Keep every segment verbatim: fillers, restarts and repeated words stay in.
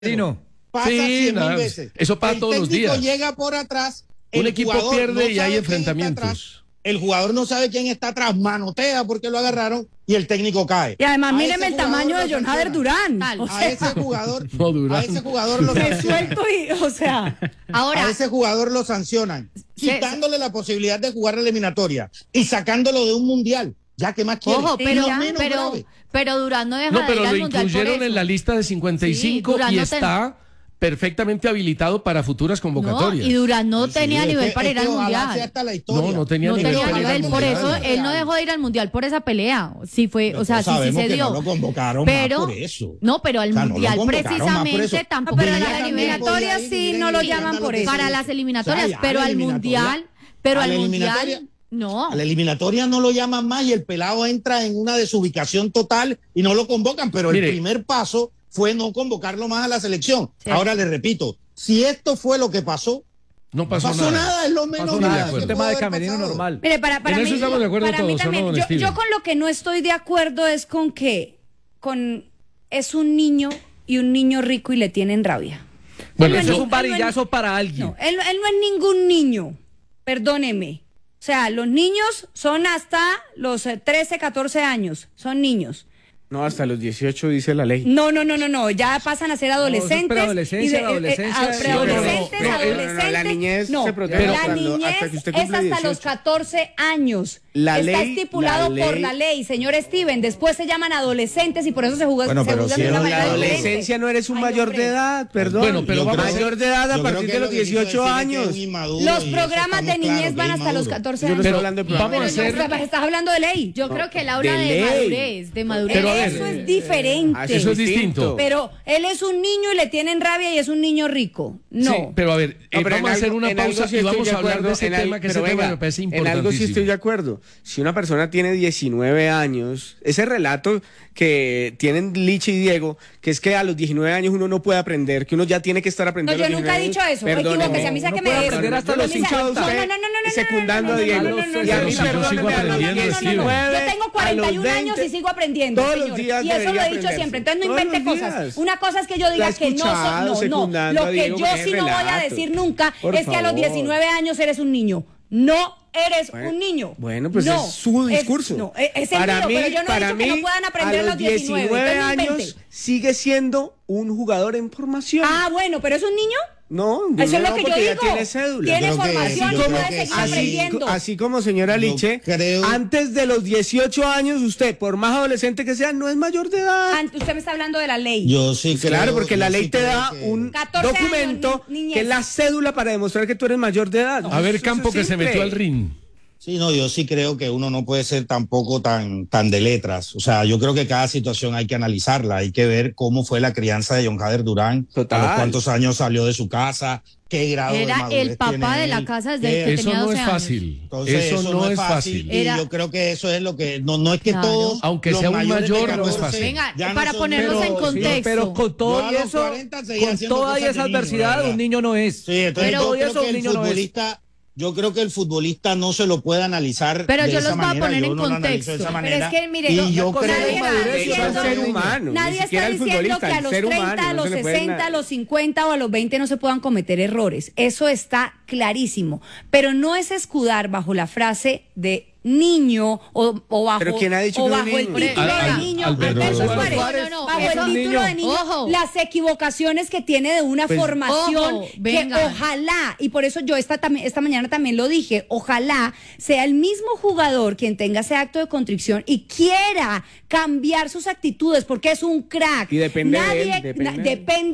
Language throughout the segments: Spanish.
Dino. Pasa Sí, cien nada, mil veces. eso pasa todos los días. El técnico llega por atrás. Un el equipo jugador pierde no y hay sabe quién está enfrentamientos. atrás, el jugador no sabe quién está atrás, manotea porque lo agarraron y el técnico cae. Y además, A míreme ese el tamaño jugador de lo John Hader sancionan. Durán. O A sea, ese jugador, No, Durán. a ese jugador lo sancionan. resuelto y, o sea, Ahora, A ese jugador lo sancionan, Sí, quitándole la posibilidad de jugar la eliminatoria y sacándolo de un mundial. Ya que más quiere. ojo, Es pero, lo menos pero, grave. pero Durán no deja No, de pero ir lo al mundial por incluyeron eso. en la lista de cincuenta y cinco Sí, Durán y no ten- está perfectamente habilitado para futuras No, convocatorias. y Durán no Sí, tenía es nivel que- para es ir que al ojalá sea mundial. hasta la historia. No, no tenía No nivel tenía para ir al nivel, por mundial. eso él no dejó de ir al mundial por esa pelea. Sí fue, o sea, sí, sí sabemos se que dio. no lo convocaron pero, más por eso. No, pero al O sea, no lo mundial convocaron más por precisamente eso. tampoco pero tenía en las también nivel. eliminatorias podía ir, sí miren, no lo y llaman anda por lo que eso. Para se- las eliminatorias, O sea, ya pero la al eliminatoria- mundial, pero a al la mundial, eliminatoria- no. A la eliminatoria no lo llaman más y el pelado entra en una desubicación total y no lo convocan, pero Mire. el primer paso fue no convocarlo más a la selección. Sí. Ahora le repito, si esto fue lo que pasó, No no pasó, pasó nada, nada. es lo menos Pasó grave nada, que fue Es un pudo tema de haber camerino pasado. normal. mire, para, para En mí, eso estamos de acuerdo para mí todos, ¿o no, también, don yo, Steven? yo con lo que no estoy de acuerdo es con que con es un niño y un niño rico y le tienen rabia. Bueno, Él no Eso es yo- un varillazo para alguien. No, él, él no es ningún niño, perdóneme. O sea, los niños son hasta los eh, trece, catorce años, son niños. No, hasta los dieciocho dice la ley. No, no, no, no, no, ya pasan a ser adolescentes. preadolescencia, y de- eh, eh, adolescencia, a- sí, preadolescentes, pero- pero- adolescentes. no, no, la niñez no, se protege la cuando- niñez hasta que usted es cumple hasta dieciocho. los catorce años. La Está ley- estipulado la por ley- la ley, señor Steven. Después se llaman adolescentes y por eso se juzgan Bueno, se pero juzgan si de es una la manera diferente. adolescencia no eres un Ay, mayor hombre. de edad, perdón. Bueno, pero Yo vamos creo- a- mayor de edad a yo creo partir que de lo los que quiso dieciocho decir es que es años. un inmaduro Los y eso programas de estamos niñez claros, van que es hasta los inmaduro. catorce Yo no años. estoy hablando de vamos a programas. Pero hacer- no, estás hablando de ley. Yo creo que él habla de de, ley. madurez, de madurez. Pero a ver, eso es diferente. Ah, Eso es distinto. Pero él es un niño y le tienen rabia y es un niño rico. No. Sí, pero a ver, eh, No, pero vamos a en hacer algo- una en algo pausa sí y estoy vamos de a hablar de acuerdo, ese en al- tema, que ese pero tema venga, me parece En importantísimo. algo sí estoy de acuerdo. Si una persona tiene diecinueve años, ese relato que tienen Liche y Diego, que es que a los diecinueve años uno no puede aprender, que uno ya tiene que estar No, aprendiendo. yo a los nunca he diecinueve dicho eso. años. Perdóneme. Equivóquese, a mí Uno sáqueme puede de eso. aprender hasta Yo los no, cinco no, años. no, no, no, no, no, secundando no, a no, Diego. no, no, no, Y a no, mí, no, Pero no, yo sigo perdóneme, a los aprendiendo, no, no, no, no. diecinueve, Yo tengo a cuarenta y un los años y veinte, sigo aprendiendo, todos los señor. días Y eso lo debería he dicho aprenderse. siempre. Entonces no Todos invente los cosas. días. Una cosa es que yo La diga he que no escuchado soy, no, no. secundando Lo a que Diego yo con ese sí no voy a relato. decir nunca Por es que a los favor. diecinueve años eres un niño. No eres Bueno, un niño. Bueno, pues No, es su discurso. no, es, es el para mío, mí, pero yo no he para dicho mí, que no puedan aprender a a los diecinueve. Entonces no años invente. sigue siendo un jugador en formación. Ah, bueno, pero es un niño. No, Eso es no, lo que yo porque ya digo. tiene cédula. Tiene Yo creo que- formación, yo no creo puede que seguir sí. aprendiendo. Así como señora Yo Liche, creo- antes de los dieciocho años, usted, por más adolescente que sea, no es mayor de edad. Ah, usted me está hablando de la ley. Yo sí creo. Claro, porque la yo ley sí te creo da que- un catorce años, documento ni- niñez. que es la cédula para demostrar que tú eres mayor de edad. A ver, Eso Campo, es que se simple. metió al ring. Sí, no, yo sí creo que uno no puede ser tampoco tan, tan de letras. O sea, yo creo que cada situación hay que analizarla, hay que ver cómo fue la crianza de John Hader Durán, Total. a los cuántos años salió de su casa, qué grado de Era madurez el papá tiene de la él, casa desde qué- que Eso tenía no doce es años. fácil. Entonces, Eso no es fácil. Y Era- yo creo que eso es lo que, no, no es que Claro. todos. Aunque los sea un mayores de mayor, no es catorce fácil. Venga, ya no para son- ponernos pero- en Sí, contexto. pero con todo Yo a y los eso, cuarenta seguía con haciendo toda y cosas esa de niño, adversidad, ¿verdad? un niño no es. Sí, entonces Pero- yo creo eso que un el niño no es. futbolista, yo creo que el futbolista no se lo puede analizar Pero de yo esa los voy a manera, poner yo en no lo analizo de contexto. esa Pero manera. es que, mire, y no, yo no, creo nadie que está Eso diciendo- es ser humano. ni Nadie siquiera está el diciendo futbolista, que a el los ser treinta, humano, a no los se le puede sesenta, na- a los cincuenta o a los veinte no se puedan cometer errores. Eso está clarísimo. Pero no es escudar bajo la frase de niño o, o bajo, ¿Pero quién ha dicho o que es bajo el niño? título Al- al- de niño. Alberto Alberto Suárez. Suárez, No, no, bajo eso- el título niño. de niño, Ojo. las equivocaciones que tiene de una Pues- formación Ojo, que venga. ojalá, y por eso yo esta, tam- esta mañana también lo dije, ojalá sea el mismo jugador quien tenga ese acto de contrición y quiera cambiar sus actitudes porque es un crack. Y depende de Nadie, él, depende na- de él. depende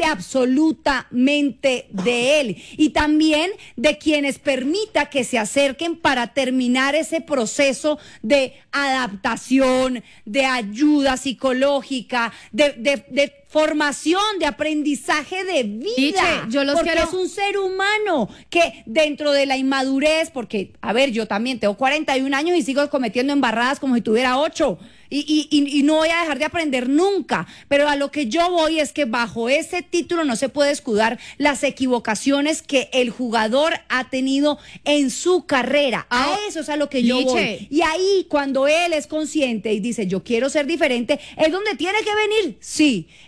absolutamente de él y también de quienes permita que se acerquen para terminar ese proceso de adaptación, de ayuda psicológica, de, de- de formación, de aprendizaje de vida. Liche, yo los porque quiero- es un ser humano que dentro de la inmadurez, porque, a ver, yo también tengo cuarenta y un años y sigo cometiendo embarradas como si tuviera ocho. Y, y, y, y no voy a dejar de aprender nunca, pero a lo que yo voy es que bajo ese título no se puede escudar las equivocaciones que el jugador ha tenido en su carrera. A Ah, eso es a lo que yo Liche. voy. Y ahí cuando él es consciente y dice yo quiero ser diferente, es donde tiene que venir, sí,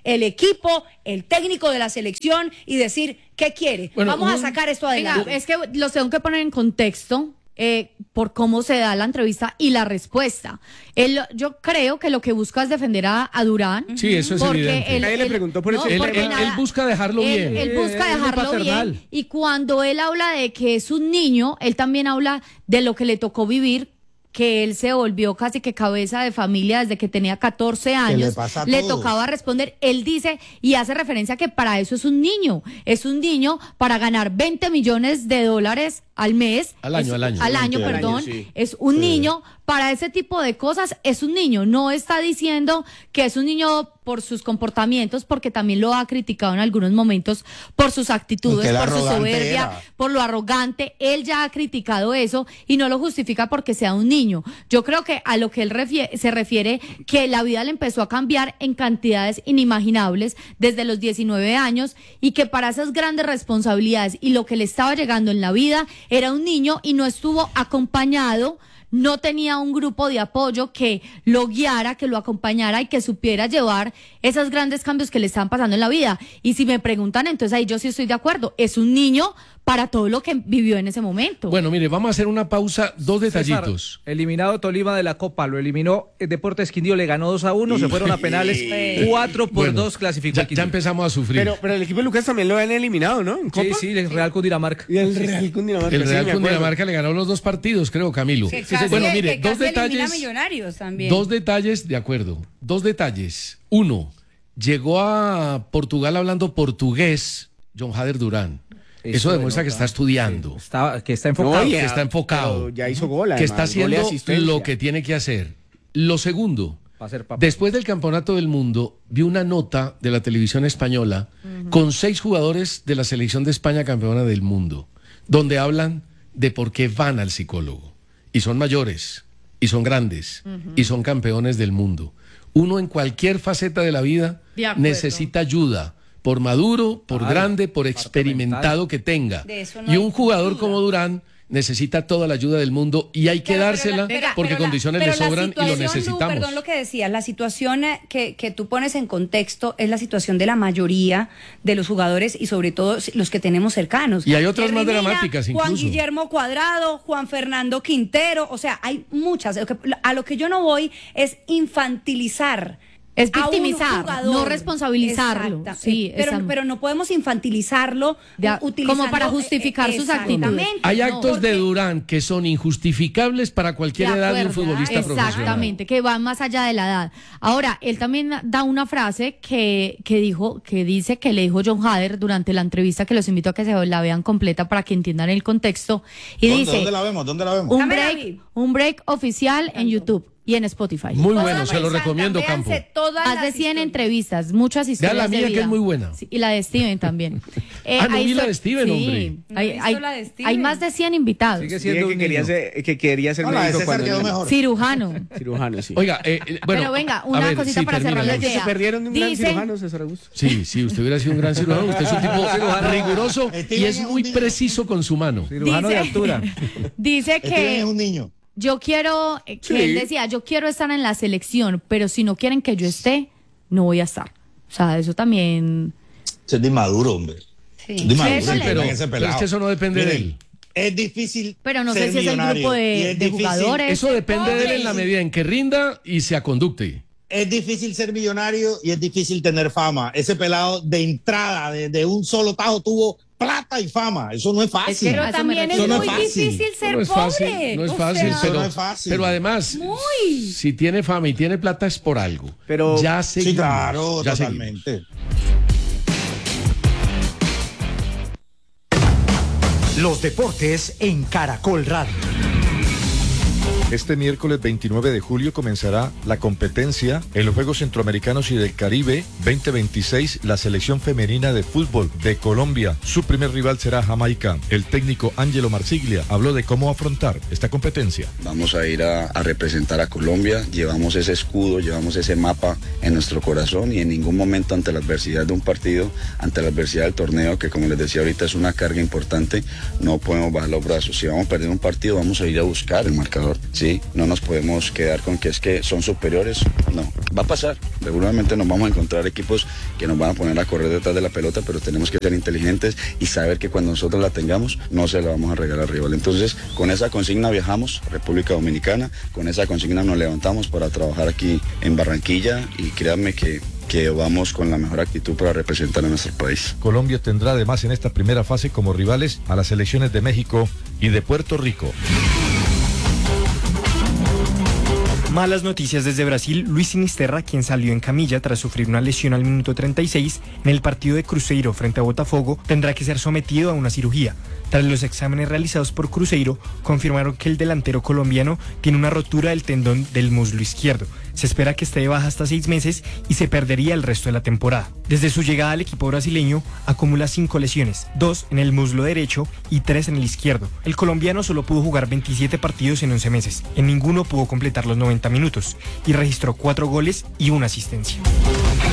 el equipo, el técnico de la selección y decir qué quiere. Bueno, Vamos un- a sacar esto Venga, adelante. es que los tengo que poner en contexto eh, por cómo se da la entrevista y la respuesta. Él, yo creo que lo que busca es defender a, a Durán. Sí, eso es porque evidente. él- Nadie le él- preguntó por ese Él, porque él- nada- él busca dejarlo él- bien. Él, busca Eh, es muy dejarlo paternal. bien. Y cuando él habla de que es un niño, él también habla de lo que le tocó vivir, que él se volvió casi que cabeza de familia desde que tenía catorce años. le pasa a le todos. tocaba responder. Él dice y hace referencia a que para eso es un niño. Es un niño para ganar veinte millones de dólares al mes. Al año, Es- al año. Al año, veinte al perdón. año, sí. Es un Sí. niño. Para ese tipo de cosas es un niño. No está diciendo que es un niño por sus comportamientos, porque también lo ha criticado en algunos momentos por sus actitudes, Porque el por su arrogante soberbia, era. por lo arrogante. Él ya ha criticado eso y no lo justifica porque sea un niño. Yo creo que a lo que él refie- se refiere, que la vida le empezó a cambiar en cantidades inimaginables desde los diecinueve años y que para esas grandes responsabilidades y lo que le estaba llegando en la vida era un niño y no estuvo acompañado. No tenía un grupo de apoyo que lo guiara, que lo acompañara y que supiera llevar esos grandes cambios que le estaban pasando en la vida. Y si me preguntan, entonces ahí yo sí estoy de acuerdo. Es un niño para todo lo que vivió en ese momento. Bueno, mire, vamos a hacer una pausa, dos detallitos. César, eliminado Tolima de la Copa, lo eliminó el Deportes Quindío, le ganó dos a uno, se fueron a penales, cuatro por Bueno, dos clasificó ya, el ya Quindío. empezamos a sufrir. Pero, pero el equipo de Lucas también lo han eliminado, ¿no? ¿En Sí, Copa? sí, el Real Cundinamarca. Y el Real Cundinamarca. el sí, Real me acuerdo. Cundinamarca le ganó los dos partidos, creo, Camilo. Que casi- Bueno, mire, que dos casi elimina detalles. Millonarios también. Dos detalles, de acuerdo. Dos detalles. Uno, llegó a Portugal hablando portugués John Hader Durán. Eso, Eso demuestra que denota. está estudiando, Está, que está No, enfocado. y que a- está enfocado, pero ya hizo gol, que además, está gol y haciendo asistencia. lo que tiene que hacer. Lo segundo, Va a ser papá. después del Campeonato del Mundo, vi una nota de la televisión española con seis jugadores de la selección de España campeona del mundo, donde hablan de por qué van al psicólogo. Y son mayores, y son grandes, y son campeones del mundo. Uno en cualquier faceta de la vida De acuerdo. necesita ayuda, por maduro, por grande, por experimentado que tenga. De eso no Y hay un jugador duda. como Durán necesita toda la ayuda del mundo y hay que Pero- pero dársela la- pero- porque pero la- condiciones pero le la sobran y lo situación, Lu, necesitamos. perdón lo que decías, la situación eh, que, que tú pones en contexto es la situación de la mayoría de los jugadores y sobre todo los que tenemos cercanos. Y hay otras Jerry más Mina, dramáticas Juan incluso. Guillermo Cuadrado, Juan Fernando Quintero, o sea, hay muchas. Lo que- A lo que yo no voy es infantilizar. Es a un victimizar, jugador. no responsabilizarlo. Exacta. Sí, pero, esa- pero no podemos infantilizarlo De- utilizando, como para justificar eh, sus exactamente. actitudes. Hay No, actos de porque- Durán que son injustificables para cualquier De edad de un acuerdo. futbolista profesional. Exactamente, que van más allá de la edad. Ahora, él también da una frase que, que dijo, que dice que le dijo John Hader durante la entrevista, que los invito a que se la vean completa para que entiendan el contexto. Y ¿Dónde, dice ¿Dónde la vemos? ¿Dónde la vemos? un Dámela, break, Vi. un break oficial en YouTube y en Spotify. Muy Todas bueno, se lo paisanas, recomiendo, Campo. véanse todas Más las de cien historias. entrevistas, muchas historias la mía, de que vida. es muy buena. Sí, y la de Steven también. Eh, Ah, no hay vi la histo- de Steven, sí, hombre. No he Hay, visto hay- la de Steven. hay más de cien invitados. Sigue Dije siendo que un quería, niño. ser, que quería ser No, la de médico César cuando quedó era mejor. Cirujano. cirujano, sí. Oiga, eh, eh, bueno, Pero venga, a una ver, cosita sí, para cerrar la termínalo. Que se idea. perdieron de un gran Dice- cirujano, César Augusto. Sí, sí, usted hubiera sido un gran cirujano. Usted es un tipo riguroso y Steven es es un muy niño. preciso con su mano. Cirujano de Dice- altura. Dice Steven es que un niño. yo quiero, eh, que Sí. él decía, yo quiero estar en la selección, pero si no quieren que yo esté, no voy a estar. O sea, eso también... Eso es de inmaduro, hombre. Sí. Es de inmaduro, Eso le- pero, pero- pero es que eso no depende de él. Es difícil. Pero no sé ser si es el millonario, grupo de- y es de difícil- jugadores. Eso depende de él en Sí. la medida en que rinda y se aconducte. Es difícil ser millonario y es difícil tener fama. Ese pelado de entrada, de, de un solo tajo, tuvo plata y fama. Eso no es fácil. Pero A eso me también es refiero. muy Eso no es fácil. difícil ser no es pobre. fácil, no es O fácil, sea, pero, no es fácil. pero además, Muy. si tiene fama y tiene plata es por algo. Pero- ya Sí, seguimos, claro, ya seguimos. totalmente. Los deportes en Caracol Radio. Este miércoles veintinueve de julio comenzará la competencia en los Juegos Centroamericanos y del Caribe veinte veintiséis, la selección femenina de fútbol de Colombia. Su primer rival será Jamaica. El técnico Ángelo Marsiglia habló de cómo afrontar esta competencia. Vamos a ir a, a representar a Colombia, llevamos ese escudo, llevamos ese mapa en nuestro corazón y en ningún momento ante la adversidad de un partido, ante la adversidad del torneo, que como les decía ahorita es una carga importante, no podemos bajar los brazos. Si vamos a perder un partido, vamos a ir a buscar el marcador. ¿sí? No nos podemos quedar con que es que son superiores, no, va a pasar, seguramente nos vamos a encontrar equipos que nos van a poner a correr detrás de la pelota, pero tenemos que ser inteligentes y saber que cuando nosotros la tengamos, no se la vamos a regalar al rival. Entonces, con esa consigna viajamos a República Dominicana, con esa consigna nos levantamos para trabajar aquí en Barranquilla y créanme que que vamos con la mejor actitud para representar a nuestro país. Colombia tendrá además en esta primera fase como rivales a las selecciones de México y de Puerto Rico. Malas noticias desde Brasil. Luis Sinisterra, quien salió en camilla tras sufrir una lesión al minuto treinta y seis en el partido de Cruzeiro frente a Botafogo, tendrá que ser sometido a una cirugía. Tras los exámenes realizados por Cruzeiro, confirmaron que el delantero colombiano tiene una rotura del tendón del muslo izquierdo. Se espera que esté de baja hasta seis meses y se perdería el resto de la temporada. Desde su llegada al equipo brasileño, acumula cinco lesiones, dos en el muslo derecho y tres en el izquierdo. El colombiano solo pudo jugar veintisiete partidos en once meses. En ninguno pudo completar los noventa minutos y registró cuatro goles y una asistencia.